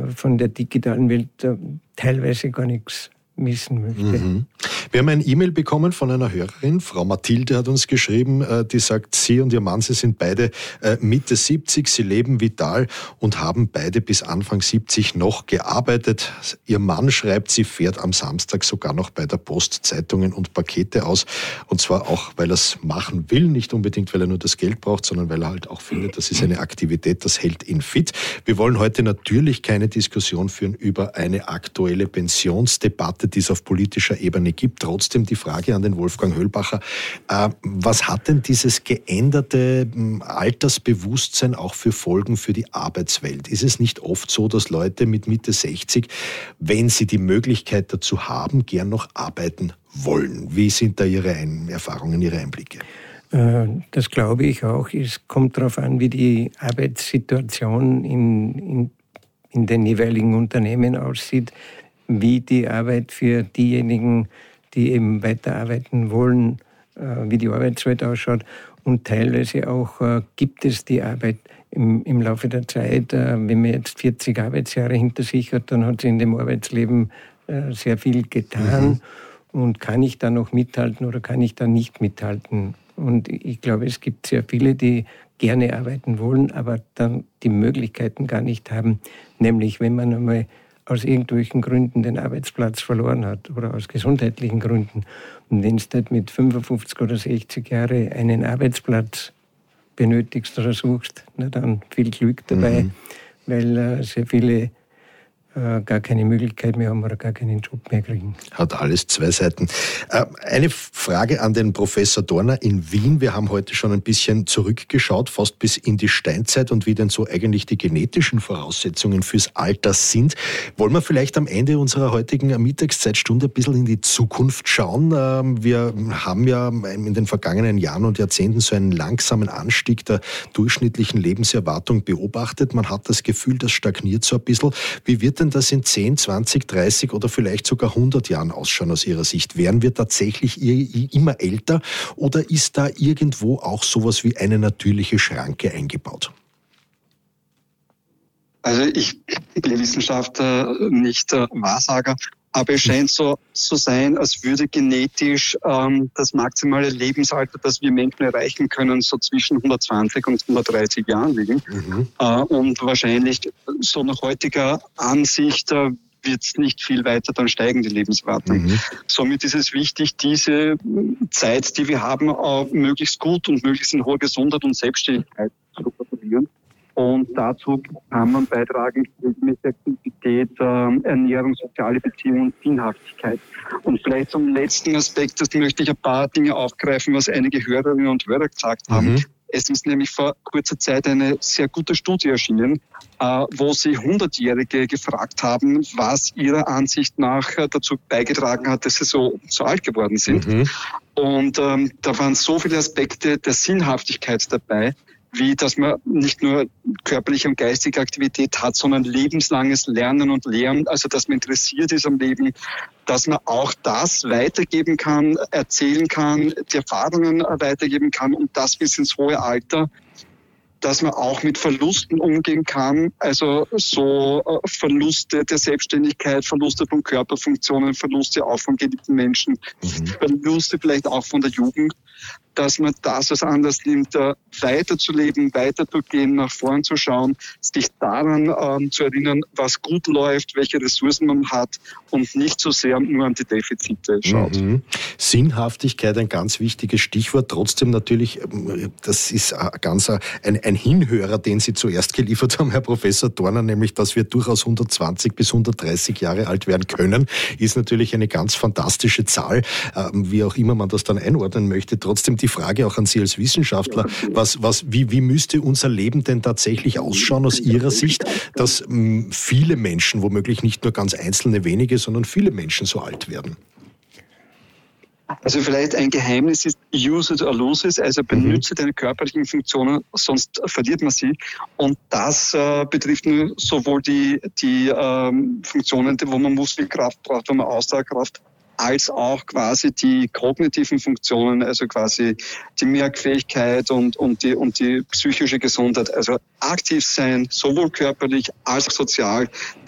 von der digitalen Welt teilweise gar nichts wissen möchte. Mhm. Wir haben ein E-Mail bekommen von einer Hörerin, Frau Mathilde hat uns geschrieben, die sagt, sie und ihr Mann, sie sind beide Mitte 70, sie leben vital und haben beide bis Anfang 70 noch gearbeitet. Ihr Mann schreibt, sie fährt am Samstag sogar noch bei der Post Zeitungen und Pakete aus, und zwar auch, weil er es machen will, nicht unbedingt, weil er nur das Geld braucht, sondern weil er halt auch findet, das ist eine Aktivität, das hält ihn fit. Wir wollen heute natürlich keine Diskussion führen über eine aktuelle Pensionsdebatte, die es auf politischer Ebene gibt. Trotzdem die Frage an den Wolfgang Höllbacher. Was hat denn dieses geänderte Altersbewusstsein auch für Folgen für die Arbeitswelt? Ist es nicht oft so, dass Leute mit Mitte 60, wenn sie die Möglichkeit dazu haben, gern noch arbeiten wollen? Wie sind da Ihre Erfahrungen, Ihre Einblicke? Das glaube ich auch. Es kommt darauf an, wie die Arbeitssituation in den jeweiligen Unternehmen aussieht, wie die Arbeit für diejenigen, die eben weiterarbeiten wollen, wie die Arbeitswelt ausschaut. Und teilweise auch gibt es die Arbeit im Laufe der Zeit. Wenn man jetzt 40 Arbeitsjahre hinter sich hat, dann hat sie in dem Arbeitsleben sehr viel getan. Und kann ich da noch mithalten oder kann ich da nicht mithalten? Und ich glaube, es gibt sehr viele, die gerne arbeiten wollen, aber dann die Möglichkeiten gar nicht haben. Nämlich, wenn man einmal aus irgendwelchen Gründen den Arbeitsplatz verloren hat oder aus gesundheitlichen Gründen. Und wenn du mit 55 oder 60 Jahren einen Arbeitsplatz benötigst oder suchst, na dann viel Glück dabei, weil sehr viele gar keine Möglichkeit mehr haben oder gar keinen Job mehr kriegen. Hat alles zwei Seiten. Eine Frage an den Professor Dorner in Wien. Wir haben heute schon ein bisschen zurückgeschaut, fast bis in die Steinzeit und wie denn so eigentlich die genetischen Voraussetzungen fürs Alter sind. Wollen wir vielleicht am Ende unserer heutigen Mittagszeitstunde ein bisschen in die Zukunft schauen? Wir haben ja in den vergangenen Jahren und Jahrzehnten so einen langsamen Anstieg der durchschnittlichen Lebenserwartung beobachtet. Man hat das Gefühl, das stagniert so ein bisschen. Wie wird denn das in 10, 20, 30 oder vielleicht sogar 100 Jahren ausschauen aus Ihrer Sicht? Werden wir tatsächlich immer älter oder ist da irgendwo auch sowas wie eine natürliche Schranke eingebaut? Also ich bin Wissenschaftler, nicht Wahrsager, aber es scheint so zu sein, als würde genetisch das maximale Lebensalter, das wir Menschen erreichen können, so zwischen 120 und 130 Jahren liegen. Und wahrscheinlich so nach heutiger Ansicht wird es nicht viel weiter dann steigen, die Lebenserwartung. Somit ist es wichtig, diese Zeit, die wir haben, möglichst gut und möglichst in hoher Gesundheit und Selbstständigkeit zu kontrollieren. Und dazu kann man beitragen mit Aktivität, Ernährung, soziale Beziehungen, Sinnhaftigkeit. Und vielleicht zum letzten Aspekt, das möchte ich ein paar Dinge aufgreifen, was einige Hörerinnen und Hörer gesagt haben. Es ist nämlich vor kurzer Zeit eine sehr gute Studie erschienen, wo sie 100-Jährige gefragt haben, was ihrer Ansicht nach dazu beigetragen hat, dass sie so alt geworden sind. Und da waren so viele Aspekte der Sinnhaftigkeit dabei, wie dass man nicht nur körperliche und geistige Aktivität hat, sondern lebenslanges Lernen und Lehren, also dass man interessiert ist am Leben, dass man auch das weitergeben kann, erzählen kann, die Erfahrungen weitergeben kann und das bis ins hohe Alter, dass man auch mit Verlusten umgehen kann, also so Verluste der Selbstständigkeit, Verluste von Körperfunktionen, Verluste auch von geliebten Menschen, Verluste vielleicht auch von der Jugend, dass man das als Anlass nimmt, weiterzuleben, weiterzugehen, nach vorn zu schauen, sich daran zu erinnern, was gut läuft, welche Ressourcen man hat und nicht so sehr nur an die Defizite schaut. Sinnhaftigkeit, ein ganz wichtiges Stichwort. Trotzdem natürlich, das ist ganz ein Hinhörer, den Sie zuerst geliefert haben, Herr Professor Dorner, nämlich, dass wir durchaus 120 bis 130 Jahre alt werden können, ist natürlich eine ganz fantastische Zahl, wie auch immer man das dann einordnen möchte. Trotzdem die Frage auch an Sie als Wissenschaftler, wie müsste unser Leben denn tatsächlich ausschauen aus Ihrer Sicht, dass viele Menschen, womöglich nicht nur ganz einzelne wenige, sondern viele Menschen so alt werden? Also vielleicht ein Geheimnis ist, use it or lose it, also benutze deine körperlichen Funktionen, sonst verliert man sie. Und das betrifft nur sowohl die Funktionen, wo man Muskelkraft braucht, wo man Ausdauerkraft, als auch quasi die kognitiven Funktionen, also quasi die Merkfähigkeit und die psychische Gesundheit. Also aktiv sein, sowohl körperlich als auch sozial,